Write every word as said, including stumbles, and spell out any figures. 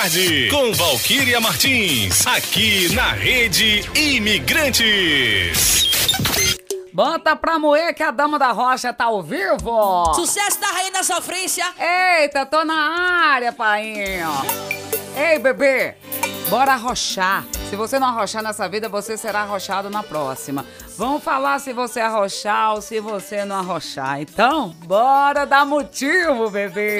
Tarde com Valquíria Martins, aqui na Rede Imigrantes. Bota pra moer que a Dama da Rocha tá ao vivo. Sucesso da Rainha da Sofrência. Eita, tô na área, painho. Ei, bebê, bora arrochar. Se você não arrochar nessa vida, você será arrochado na próxima. Vamos falar se você arrochar ou se você não arrochar. Então, bora dar motivo, bebê.